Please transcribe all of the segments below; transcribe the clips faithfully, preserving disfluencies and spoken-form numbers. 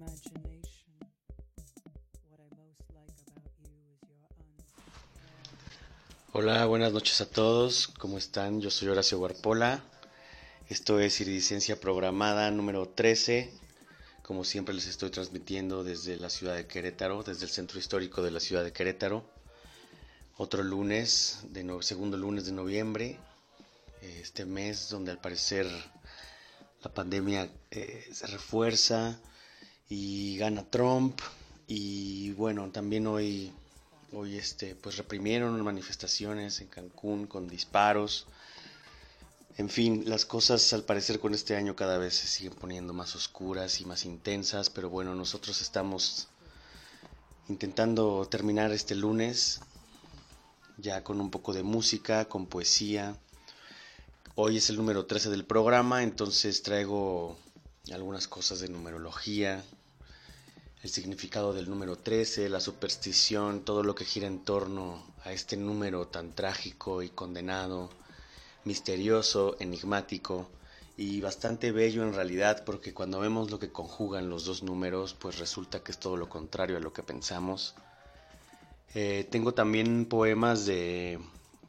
Hola, buenas noches a todos. ¿Cómo están? Yo soy Horacio Guarpola. Esto es Iridicencia Programada número trece. Como siempre les estoy transmitiendo desde la ciudad de Querétaro, desde el centro histórico de la ciudad de Querétaro. Otro lunes, de no, segundo lunes de noviembre. Este mes donde al parecer la pandemia eh, se refuerza y gana Trump. Y bueno, también hoy... Hoy este, pues reprimieron manifestaciones en Cancún con disparos. En fin, las cosas al parecer con este año cada vez se siguen poniendo más oscuras y más intensas, pero bueno, nosotros estamos intentando terminar este lunes ya con un poco de música, con poesía. Hoy es el número trece del programa, entonces traigo algunas cosas de numerología, el significado del número trece, la superstición, todo lo que gira en torno a este número tan trágico y condenado, misterioso, enigmático y bastante bello en realidad, porque cuando vemos lo que conjugan los dos números, pues resulta que es todo lo contrario a lo que pensamos. Eh, tengo también poemas de,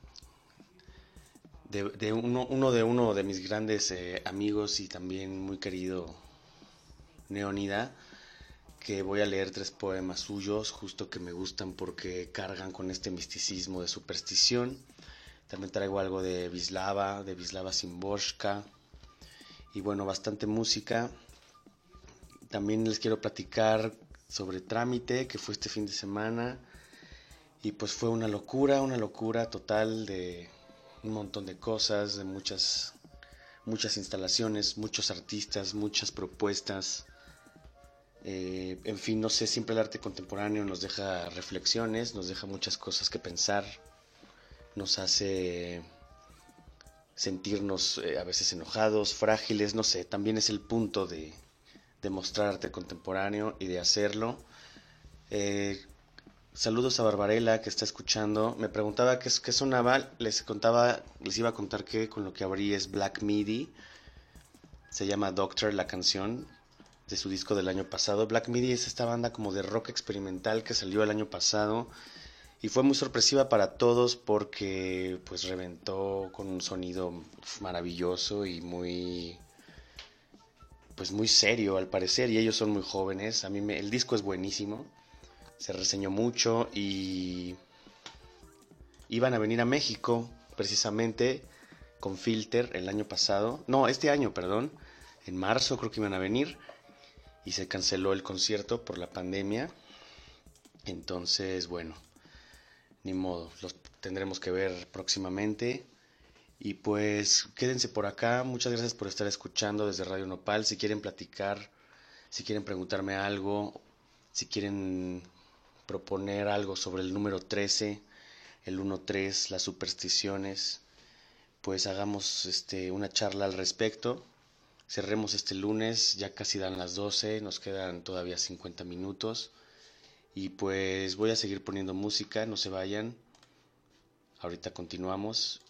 de, de uno, uno de uno de mis grandes eh, amigos y también muy querido Neonida, que voy a leer tres poemas suyos, justo que me gustan porque cargan con este misticismo de superstición. También traigo algo de Wisława, de Wisława Szymborska, y bueno, bastante música. También les quiero platicar sobre Trámite, que fue este fin de semana, y pues fue una locura, una locura total de un montón de cosas, de muchas, muchas instalaciones, muchos artistas, muchas propuestas. Eh, en fin, no sé, siempre el arte contemporáneo nos deja reflexiones, nos deja muchas cosas que pensar, nos hace sentirnos eh, a veces enojados, frágiles, no sé, también es el punto de, de mostrar arte contemporáneo y de hacerlo. Eh, saludos a Barbarella que está escuchando, me preguntaba qué, qué sonaba, les contaba, les iba a contar que con lo que abrí es Black Midi, se llama Doctor la canción, de su disco del año pasado. Black Midi es esta banda como de rock experimental que salió el año pasado y fue muy sorpresiva para todos porque pues reventó con un sonido maravilloso y muy pues muy serio al parecer, y ellos son muy jóvenes. A mí me, el disco es buenísimo, se reseñó mucho y iban a venir a México precisamente con Filter el año pasado, no, este año, perdón, en marzo creo que iban a venir y se canceló el concierto por la pandemia. Entonces, bueno, ni modo, los tendremos que ver próximamente. Y pues quédense por acá, muchas gracias por estar escuchando desde Radio Nopal. Si quieren platicar, si quieren preguntarme algo, si quieren proponer algo sobre el número trece, el uno tres, las supersticiones, pues hagamos este, una charla al respecto. Cerremos este lunes, ya casi dan las doce, nos quedan todavía cincuenta minutos. Y pues voy a seguir poniendo música, no se vayan. Ahorita continuamos